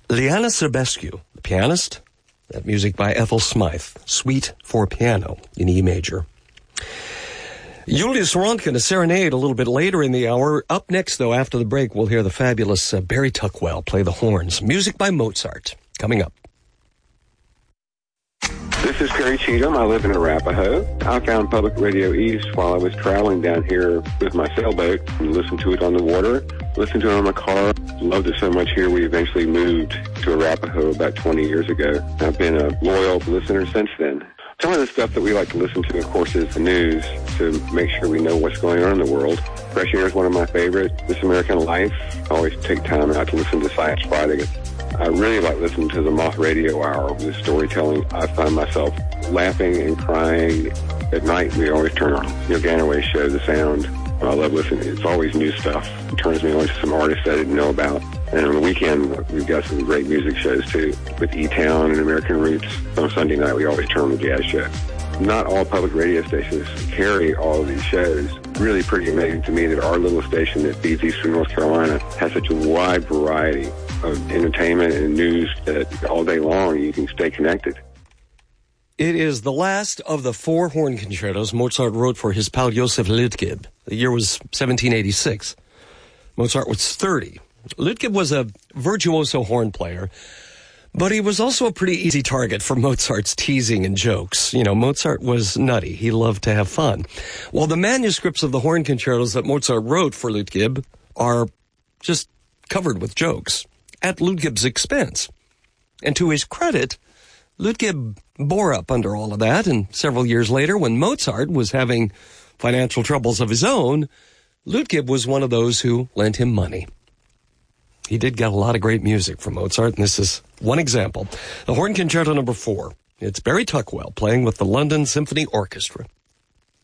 Liana Serbescu, the pianist. That music by Ethel Smythe, Suite for Piano in E major. Julius Röntgen, a serenade a little bit later in the hour. Up next, though, after the break, we'll hear the fabulous Barry Tuckwell play the horns. Music by Mozart, coming up. This is Perry Cheatham. I live in Arapahoe. I found Public Radio East while I was traveling down here with my sailboat and listened to it on the water, listened to it on my car. Loved it so much here, we eventually moved to Arapahoe about 20 years ago. I've been a loyal listener since then. Some of the stuff that we like to listen to, of course, is the news to make sure we know what's going on in the world. Fresh Air is one of my favorites. This American Life. I always take time out to listen to Science Friday. I really like listening to the Moth Radio Hour with storytelling. I find myself laughing and crying at night. We always turn on Neil Ganaway's show, The Sound. I love listening. It's always new stuff. It turns me on to some artists I didn't know about. And on the weekend, we've got some great music shows, too, with E-Town and American Roots. On Sunday night, we always turn on the jazz show. Not all public radio stations carry all of these shows. Really pretty amazing to me that our little station that feeds Eastern North Carolina has such a wide variety of entertainment and news that all day long you can stay connected. It is the last of the 4 horn concertos Mozart wrote for his pal Joseph Lütgeb. The year was 1786. Mozart was 30. Lütgeb was a virtuoso horn player, but he was also a pretty easy target for Mozart's teasing and jokes. You know, Mozart was nutty. He loved to have fun. Well, the manuscripts of the horn concertos that Mozart wrote for Lütgeb are just covered with jokes at Lütgeb's expense. And to his credit, Lütgeb bore up under all of that, and several years later, when Mozart was having financial troubles of his own, Lütgeb was one of those who lent him money. He did get a lot of great music from Mozart, and this is one example. The Horn Concerto No. 4. It's Barry Tuckwell playing with the London Symphony Orchestra.